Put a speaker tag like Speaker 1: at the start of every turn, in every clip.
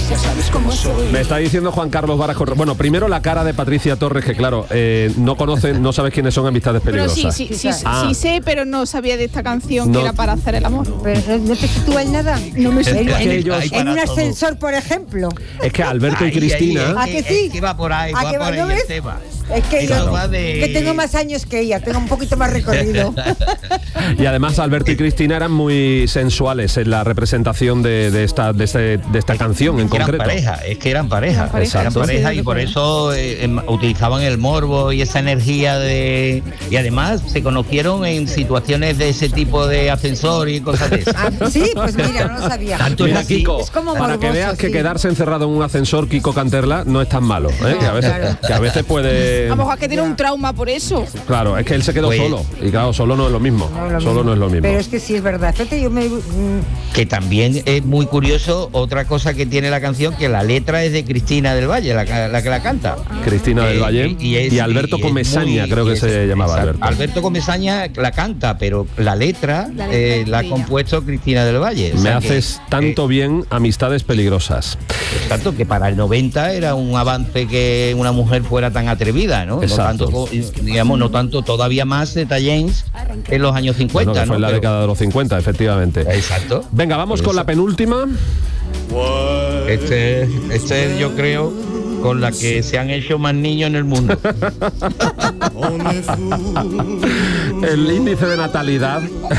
Speaker 1: ya sabes cómo soy.
Speaker 2: Me está diciendo Juan Carlos Barajo. Bueno, primero la cara de Patricia Torres, que claro, no sabes quiénes son Amistades
Speaker 3: Pero
Speaker 2: Peligrosas.
Speaker 3: sí sé, pero no sabía de esta canción que era para hacer el amor.
Speaker 4: Pero no te sitúa en nada.
Speaker 3: No me
Speaker 2: sitúa
Speaker 4: en un ascensor, por ejemplo.
Speaker 2: Es que Alberto y Cristina...
Speaker 4: ¿A que sí?
Speaker 5: Que va por ahí,
Speaker 4: ¿A que va por ahí el tema? Es que yo que tengo más años que ella, tengo un poquito más recorrido.
Speaker 2: Y además Alberto y Cristina eran muy sensuales en la representación de esta canción en concreto.
Speaker 5: Es que eran pareja. Eran pareja y por eso utilizaban el morbo y esa energía y además se conocieron en situaciones de ese tipo de ascensor y cosas de esas.
Speaker 4: Sí, pues mira, no lo sabía.
Speaker 2: Tanto es así. Kiko,
Speaker 4: es como
Speaker 2: para
Speaker 4: morboso,
Speaker 2: que veas que
Speaker 4: sí.
Speaker 2: quedarse encerrado en un ascensor, Kiko Canterla, no es tan malo, ¿eh? Que a veces puede...
Speaker 3: A lo mejor que tiene un trauma por eso.
Speaker 2: Claro, es que él se quedó solo. Y claro, solo no es lo mismo. No es lo mismo.
Speaker 4: Pero es que sí es verdad. Fíjate,
Speaker 5: Que también es muy curioso, otra cosa que tiene la canción, que la letra es de Cristina del Valle, la que la canta.
Speaker 2: Cristina del Valle y Alberto Comesaña, creo que se llamaba Alberto.
Speaker 5: Alberto Comesaña la canta, pero la letra la ha compuesto Cristina del Valle.
Speaker 2: Me haces tanto bien, Amistades Peligrosas.
Speaker 5: Exacto, que para el 90 era un avance que una mujer fuera tan atrevida, ¿no?
Speaker 2: Exacto.
Speaker 5: No tanto todavía más de James en los años 50.
Speaker 2: Bueno, que fue en la década de los 50, efectivamente.
Speaker 5: Exacto.
Speaker 2: Venga, vamos con la penúltima.
Speaker 5: Este yo creo con la que se han hecho más niños en el mundo.
Speaker 2: El índice de natalidad.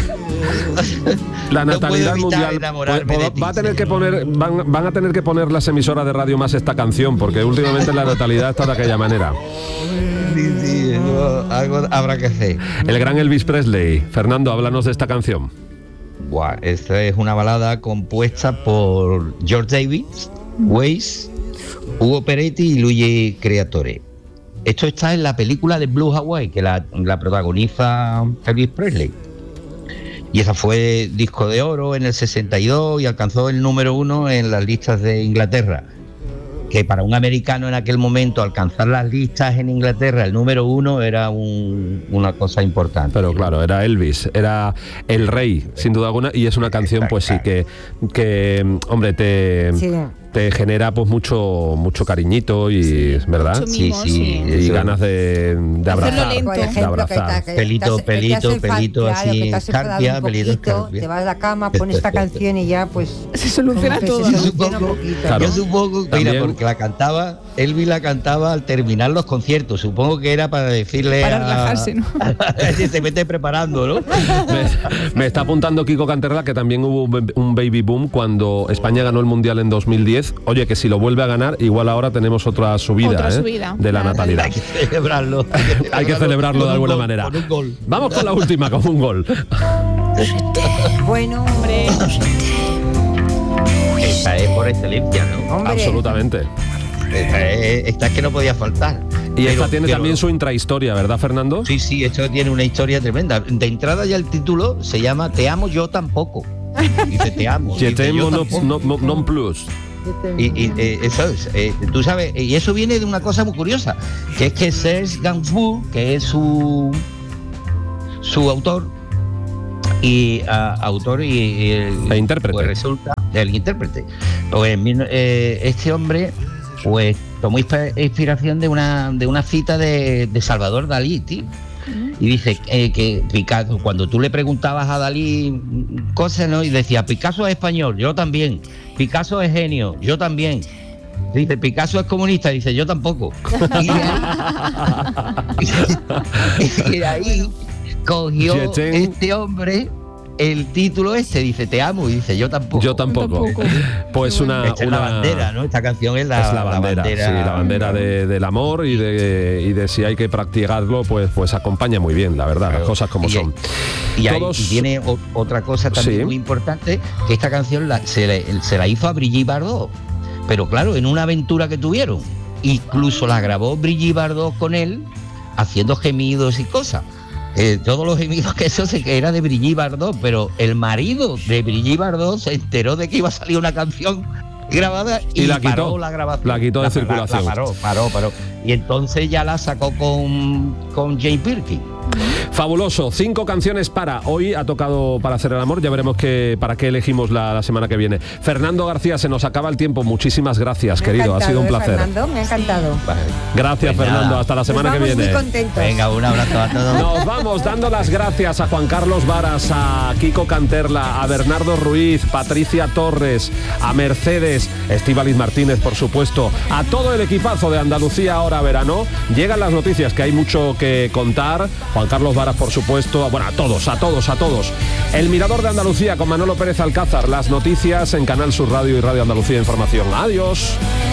Speaker 2: La natalidad mundial va a tener que poner, van a tener que poner las emisoras de radio más esta canción, porque últimamente la natalidad está de aquella manera.
Speaker 5: Sí, algo habrá que hacer.
Speaker 2: El gran Elvis Presley. Fernando, háblanos de esta canción.
Speaker 5: Esta es una balada compuesta por George Davis, Weiss, Hugo Peretti y Luigi Creatore. Esto está en la película de Blue Hawaii, que la protagoniza Elvis Presley. Y esa fue disco de oro en el 62 y alcanzó el número 1 en las listas de Inglaterra. Que para un americano en aquel momento alcanzar las listas en Inglaterra, el número 1 era una cosa importante.
Speaker 2: Pero claro, era Elvis, era el rey, sin duda alguna, y es una canción, pues sí, que hombre, te genera pues mucho cariñito y ¿verdad?
Speaker 3: Sí,
Speaker 2: y ganas de abrazar,
Speaker 3: de
Speaker 2: abrazar.
Speaker 5: Pelito así, escarpia,
Speaker 4: te vas a la cama, pones esta canción y ya pues
Speaker 3: se soluciona todo.
Speaker 5: Yo supongo que mira, porque Elvis la cantaba al terminar los conciertos, supongo que era para decirle
Speaker 3: para relajarse, ¿no?
Speaker 5: Se mete preparando, ¿no?
Speaker 2: Me está apuntando Kiko Canterla que también hubo un baby boom cuando España ganó el Mundial en 2010. Oye, que si lo vuelve a ganar, igual ahora tenemos otra subida de la natalidad.
Speaker 5: Hay que celebrarlo.
Speaker 2: Hay que celebrarlo de alguna manera.
Speaker 5: Con un gol.
Speaker 2: Vamos con la última, con un gol.
Speaker 4: Bueno, hombre.
Speaker 5: Esta es por excelencia, ¿no?
Speaker 4: Hombre.
Speaker 2: Absolutamente.
Speaker 5: Esta es que no podía faltar.
Speaker 2: Y esta tiene también su intrahistoria, ¿verdad, Fernando?
Speaker 5: Sí, esto tiene una historia tremenda. De entrada ya el título se llama Te amo yo tampoco. Dice te amo.
Speaker 2: Je t'aime non plus.
Speaker 5: Y eso es, tú sabes, y eso viene de una cosa muy curiosa, que es que Serge Gainsbourg, que es su autor y
Speaker 2: intérprete,
Speaker 5: pues resulta el intérprete. Pues este hombre pues tomó inspiración de una cita de Salvador Dalí, tío. Y dice que Picasso, cuando tú le preguntabas a Dalí cosas, ¿no? Y decía, Picasso es español, yo también. Picasso es genio, yo también. Dice, Picasso es comunista, dice, yo tampoco. Y de ahí cogió este hombre el título dice, te amo, y dice, yo tampoco.
Speaker 2: Yo tampoco. Pues una
Speaker 5: bandera, ¿no? Esta canción es la bandera.
Speaker 2: Sí, la bandera del amor y de si hay que practicarlo, pues acompaña muy bien, la verdad, las cosas como son.
Speaker 5: Y tiene otra cosa también muy importante, que esta canción se la hizo a Brigitte Bardot, pero claro, en una aventura que tuvieron. Incluso la grabó Brigitte Bardot con él, haciendo gemidos y cosas. Todos los gemidos que era de Brigitte Bardot, pero el marido de Brigitte Bardot se enteró de que iba a salir una canción grabada y la
Speaker 2: quitó,
Speaker 5: paró la grabación.
Speaker 2: La quitó de circulación.
Speaker 5: La paró. Y entonces ya la sacó con Jane Birkin.
Speaker 2: Fabuloso, 5 canciones para. Hoy ha tocado Para hacer el amor, ya veremos para qué elegimos la semana que viene. Fernando García, se nos acaba el tiempo. Muchísimas gracias, querido. Ha sido un placer.
Speaker 4: Fernando, me ha encantado.
Speaker 2: Gracias, pues Fernando. Nada. Hasta la semana que viene.
Speaker 4: Muy contentos.
Speaker 5: Venga, un abrazo a todos.
Speaker 2: Nos vamos dando las gracias a Juan Carlos Varas, a Kiko Canterla, a Bernardo Ruiz, Patricia Torres, a Mercedes, Estíbaliz Martínez, por supuesto, a todo el equipazo de Andalucía Ahora Verano. Llegan las noticias, que hay mucho que contar. Juan Carlos Varas, por supuesto. Bueno, a todos. El Mirador de Andalucía con Manolo Pérez Alcázar. Las noticias en Canal Sur Radio y Radio Andalucía Información. Adiós.